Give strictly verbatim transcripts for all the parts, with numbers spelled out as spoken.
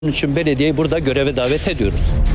Bunun için belediyeyi burada göreve davet ediyoruz.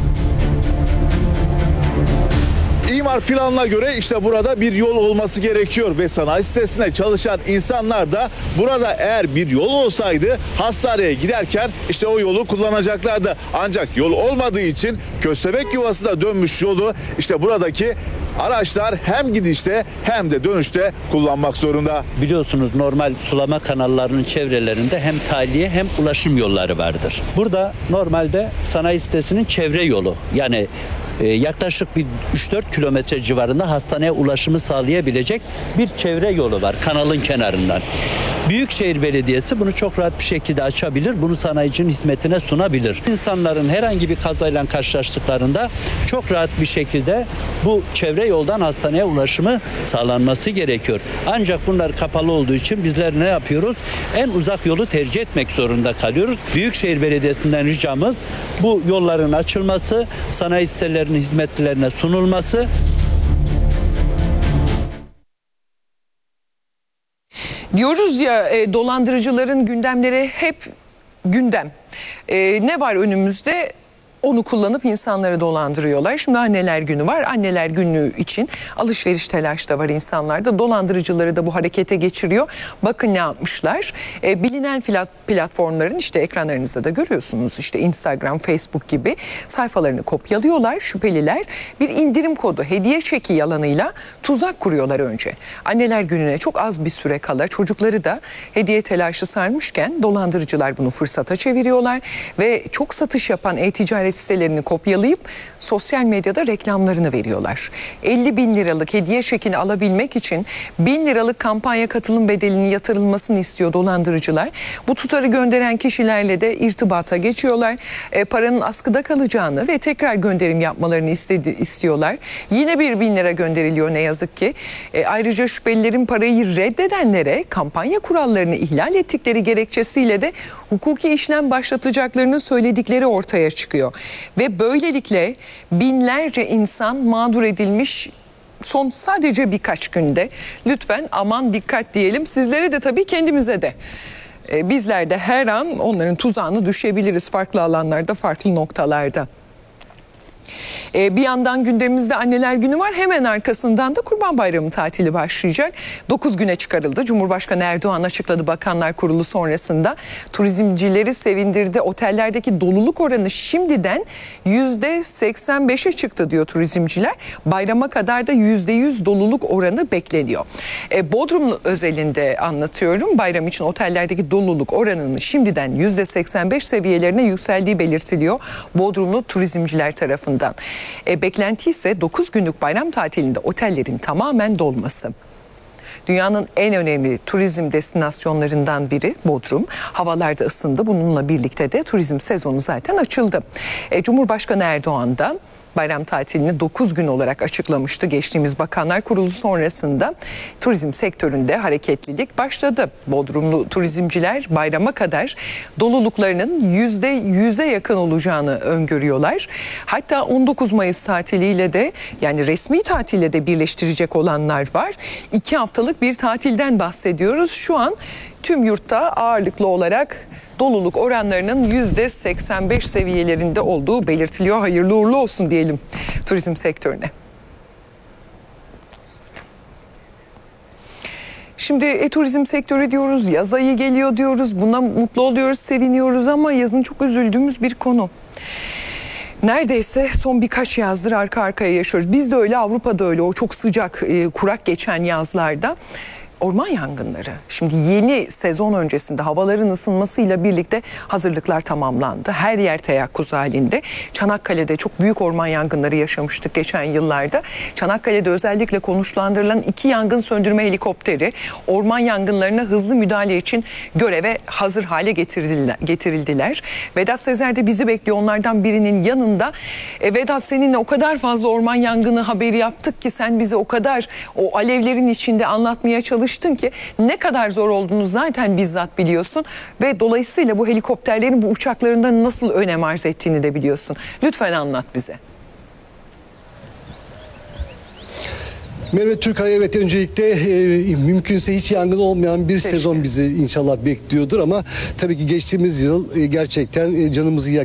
İmar planına göre işte burada bir yol olması gerekiyor ve sanayi sitesinde çalışan insanlar da burada eğer bir yol olsaydı hastaneye giderken işte o yolu kullanacaklardı. Ancak yol olmadığı için köstebek yuvasına dönmüş yolu işte buradaki araçlar hem gidişte hem de dönüşte kullanmak zorunda. Biliyorsunuz normal sulama kanallarının çevrelerinde hem tahliye hem ulaşım yolları vardır. Burada normalde sanayi sitesinin çevre yolu, yani e, yaklaşık bir üç dört kilometre civarında hastaneye ulaşımı sağlayabilecek bir çevre yolu var kanalın kenarından. Büyükşehir Belediyesi bunu çok rahat bir şekilde açabilir, bunu sanayicinin hizmetine sunabilir. İnsanların herhangi bir kazayla karşılaştıklarında çok rahat bir şekilde bu çevre yoldan hastaneye ulaşımı sağlanması gerekiyor. Ancak bunlar kapalı olduğu için bizler ne yapıyoruz? En uzak yolu tercih etmek zorunda kalıyoruz. Büyükşehir Belediyesi'nden ricamız bu yolların açılması, sanayi sitelerinin hizmetlerine sunulması. Diyoruz ya e, dolandırıcıların gündemleri hep gündem. E, ne var önümüzde? Onu kullanıp insanları dolandırıyorlar. Şimdi anneler günü var. Anneler günü için alışveriş telaşı da var insanlarda. Dolandırıcıları da bu harekete geçiriyor. Bakın ne yapmışlar. E, bilinen platformların işte ekranlarınızda da görüyorsunuz. İşte Instagram, Facebook gibi sayfalarını kopyalıyorlar. Şüpheliler bir indirim kodu, hediye çeki yalanıyla tuzak kuruyorlar önce. Anneler gününe çok az bir süre kala çocukları da hediye telaşı sarmışken dolandırıcılar bunu fırsata çeviriyorlar. Ve çok satış yapan e-ticaret sitelerini kopyalayıp sosyal medyada reklamlarını veriyorlar. elli bin liralık hediye çekini alabilmek için bin liralık kampanya katılım bedelinin yatırılmasını istiyor dolandırıcılar. Bu tutarı gönderen kişilerle de irtibata geçiyorlar. E, paranın askıda kalacağını ve tekrar gönderim yapmalarını istedi, istiyorlar. Yine bir bin lira gönderiliyor ne yazık ki. E, ayrıca şüphelilerin parayı reddedenlere kampanya kurallarını ihlal ettikleri gerekçesiyle de hukuki işlem başlatacaklarını söyledikleri ortaya çıkıyor. Ve böylelikle binlerce insan mağdur edilmiş son sadece birkaç günde. Lütfen aman dikkat diyelim, sizlere de tabii kendimize de. Ee, bizler de her an onların tuzağına düşebiliriz farklı alanlarda, farklı noktalarda. Ee, bir yandan gündemimizde Anneler Günü var. Hemen arkasından da Kurban Bayramı tatili başlayacak. dokuz güne çıkarıldı. Cumhurbaşkanı Erdoğan açıkladı Bakanlar Kurulu sonrasında. Turizmcileri sevindirdi. Otellerdeki doluluk oranı şimdiden yüzde seksen beşe çıktı diyor turizmciler. Bayrama kadar da yüzde yüz doluluk oranı bekleniyor. Ee, Bodrum özelinde anlatıyorum. Bayram için otellerdeki doluluk oranının şimdiden yüzde seksen beş seviyelerine yükseldiği belirtiliyor Bodrumlu turizmciler tarafından. E, beklenti ise dokuz günlük bayram tatilinde otellerin tamamen dolması. Dünyanın en önemli turizm destinasyonlarından biri Bodrum. Havalar da ısındı. Bununla birlikte de turizm sezonu zaten açıldı. E, Cumhurbaşkanı Erdoğan da bayram tatilini dokuz gün olarak açıklamıştı. Geçtiğimiz Bakanlar Kurulu sonrasında turizm sektöründe hareketlilik başladı. Bodrumlu turizmciler bayrama kadar doluluklarının yüzde yüze yakın olacağını öngörüyorlar. Hatta on dokuz Mayıs tatiliyle de, yani resmi tatille de birleştirecek olanlar var. İki haftalık bir tatilden bahsediyoruz. Şu an tüm yurtta ağırlıklı olarak doluluk oranlarının yüzde seksen beş seviyelerinde olduğu belirtiliyor. Hayırlı uğurlu olsun diyelim turizm sektörüne. Şimdi e, turizm sektörü diyoruz, yaz ayı geliyor diyoruz, buna mutlu oluyoruz, seviniyoruz ama yazın çok üzüldüğümüz bir konu. Neredeyse son birkaç yazdır arka arkaya yaşıyoruz. Biz de öyle, Avrupa'da öyle, o çok sıcak, e, kurak geçen yazlarda. Orman yangınları. Şimdi yeni sezon öncesinde havaların ısınmasıyla birlikte hazırlıklar tamamlandı. Her yer teyakkuz halinde. Çanakkale'de çok büyük orman yangınları yaşamıştık geçen yıllarda. Çanakkale'de özellikle konuşlandırılan iki yangın söndürme helikopteri orman yangınlarına hızlı müdahale için göreve hazır hale getirildiler. getirildiler. Vedat Sezer de bizi bekliyor. Onlardan birinin yanında. E, Vedat, seninle o kadar fazla orman yangını haberi yaptık ki sen bize o kadar o alevlerin içinde anlatmaya çalıştın ki ne kadar zor olduğunu zaten bizzat biliyorsun ve dolayısıyla bu helikopterlerin, bu uçaklarında nasıl önem arz ettiğini de biliyorsun. Lütfen anlat bize. Mehmet Türkay, evet, öncelikle e, mümkünse hiç yangın olmayan bir Keşke. sezon bizi inşallah bekliyordur ama tabii ki geçtiğimiz yıl e, gerçekten e, canımızı